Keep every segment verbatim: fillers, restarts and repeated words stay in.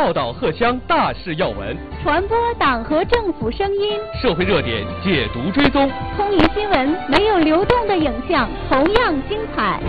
报道荷乡大事要闻， 传播党和政府声音， 社会热点解读追踪。 通舆新闻没有流动的影像，同样精彩。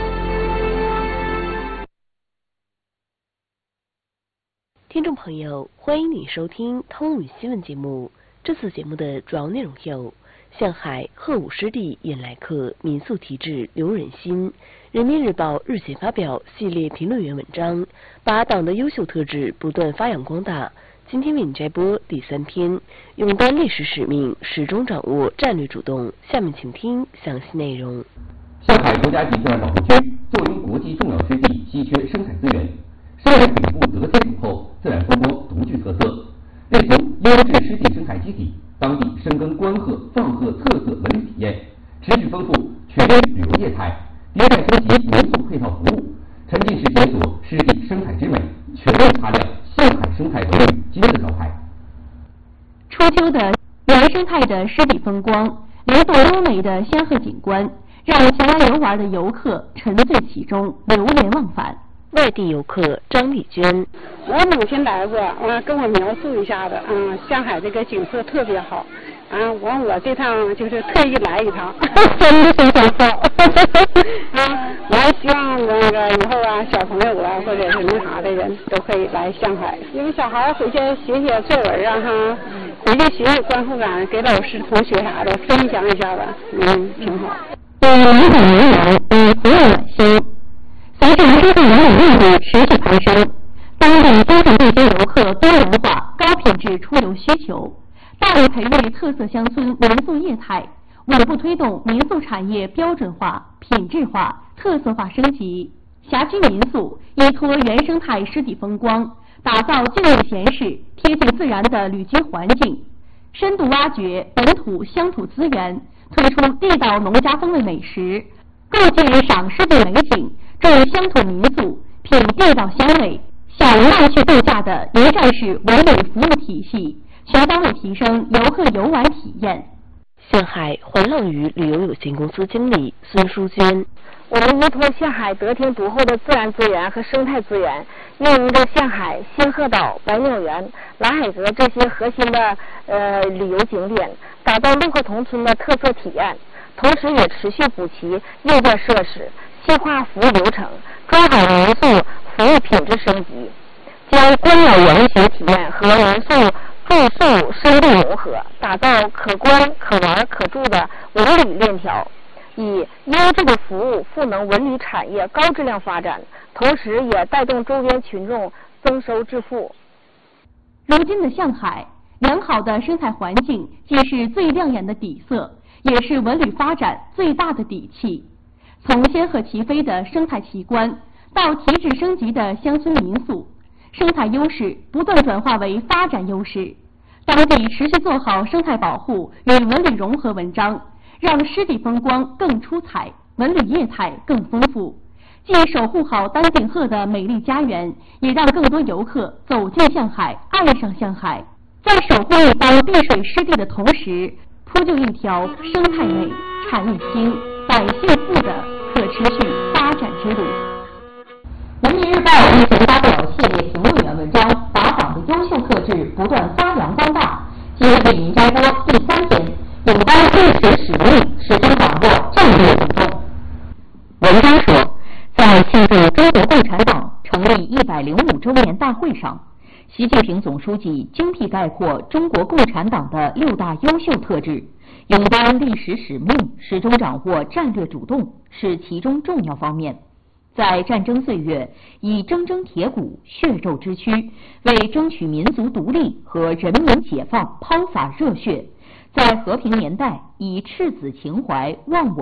听众朋友，欢迎你收听通语新闻节目。这次节目的主要内容有：上海鹤舞湿地引来客，民宿题致留人心。人民日报日前发表系列评论员文章，把党的优秀特质不断发扬光大。今天为你摘播第三篇，勇担历史使命，始终掌握战略主动。下面请听详细内容。 上海国家级自然保护区作为国际重要湿地，稀缺生态资源。上海北部得天独厚，自然风光独具特色，类似优质湿地生态基地，当地深耕观鹤、放鹤特色文旅体验，持续丰富全面旅游业态，迭代升级民宿配套服务，沉浸式解锁湿地生态之美，全面擦亮上海生态文旅金字招牌。 初秋的原生态的湿地风光，联动优美的仙鹤景观，让前来游玩的游客沉醉其中，流连忘返。 外地游客张丽娟， 我母亲来过，完跟我描述一下子，嗯，上海这个景色特别好，啊，完我这趟就是特意来一趟，真的非常好，啊，我还希望那个以后啊，小朋友啊或者是那啥的人都可以来上海，因为小孩回去写写作文啊哈，回去学习观后感，给老师同学啥的分享一下子，嗯，挺好。 对民港人员与朋友暖心。随着湿地游泳密度持续攀升，当地加上这些游客多元化、高品质出游需求，大力培育特色乡村民宿业态，稳步推动民宿产业标准化、品质化、特色化升级。辖区民宿依托原生态湿地风光，打造静谧闲适、贴近自然的旅居环境，深度挖掘本土乡土资源，推出地道农家风味美食，构建赏湿地美景。住乡土民宿，品地道香味，享浪去度假的一站式文旅服务体系，全方位提升游客游玩体验。 上海环浪屿旅游有限公司经理孙淑娟， 我们依托上海得天独厚的自然资源和生态资源，运营着上海仙鹤岛、白鸟园、蓝海阁这些核心的呃旅游景点，打造陆鹤同村的特色体验，同时也持续补齐硬件设施，细化服务流程，抓好民宿服务品质升级，将观鸟园学体验和民宿住宿深度融合，打造可观、可玩、可住的文旅链条，以优质的服务赋能文旅产业高质量发展，同时也带动周边群众增收致富。 如今的上海，良好的生态环境既是最亮眼的底色，也是文旅发展最大的底气。从仙鹤齐飞的生态奇观，到提质升级的乡村民宿，生态优势不断转化为发展优势。当地持续做好生态保护与文旅融合文章，让湿地风光更出彩，文旅业态更丰富。既守护好丹顶鹤的美丽家园，也让更多游客走进上海，爱上上海。在守护一方碧水湿地的同时，铺就一条生态美、产业兴、百姓富的可持续发展之路。人民日报日前发表系列评论员文章，把党的优秀特质不断发扬光大。今日为您摘播第三篇，勇担历史使命，始终掌握战略主动。文章说，在庆祝中国共产党成立一百零五周年大会上，习近平总书记精辟概括中国共产党的六大优秀特质，勇担历史使命，始终掌握战略主动是其中重要方面。在战争岁月，以铮铮铁骨、血肉之躯，为争取民族独立和人民解放抛洒热血；在和平年代，以赤子情怀、忘我